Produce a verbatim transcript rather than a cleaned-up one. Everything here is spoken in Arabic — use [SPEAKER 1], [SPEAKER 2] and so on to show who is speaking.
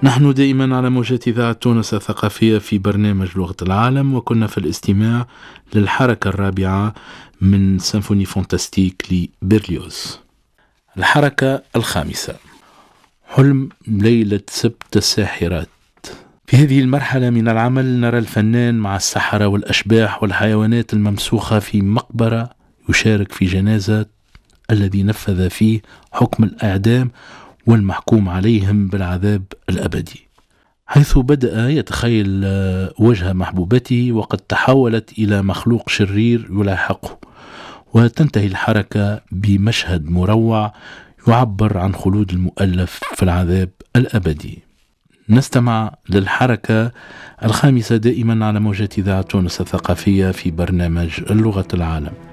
[SPEAKER 1] نحن دائما على موجات إذاعة تونس الثقافية في برنامج لغة العالم، وكنا في الاستماع للحركة الرابعة من سيمفوني فانتاستيك لبيرليوز. الحركة الخامسة، حلم ليلة سبت الساحرات. في هذه المرحلة من العمل نرى الفنان مع السحرة والأشباح والحيوانات الممسوخة في مقبرة يشارك في جنازة الذي نفذ فيه حكم الإعدام والمحكوم عليهم بالعذاب الأبدي، حيث بدأ يتخيل وجه محبوبته وقد تحولت إلى مخلوق شرير يلاحقه، وتنتهي الحركة بمشهد مروع يعبر عن خلود المؤلف في العذاب الأبدي. نستمع للحركة الخامسة دائما على موجة إذاعة تونس الثقافية في برنامج لغة العالم.